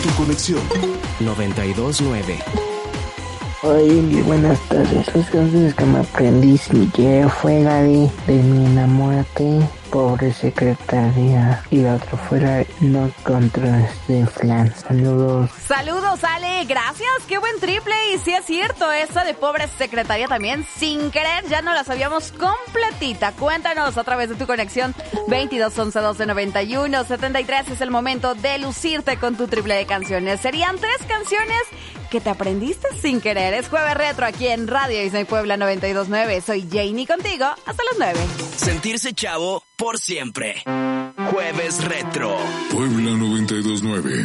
tu conexión. 92.9. Oye, buenas tardes. Las canciones que me aprendí sin que fuera de mi enamorate, pobre secretaria, y la otra fuera no contra de flan. Saludos. Saludos, Ale, gracias, qué buen triple. Y sí es cierto, esa de pobre secretaria también, sin querer, ya no la sabíamos completita. Cuéntanos a través de tu conexión 22 11 12 91 73. Es el momento de lucirte con tu triple de canciones. Serían 3 canciones que te aprendiste sin querer. Es Jueves Retro aquí en Radio Disney Puebla 92.9. Soy Janie contigo hasta las 9. Sentirse chavo por siempre. Jueves Retro. Puebla 92.9.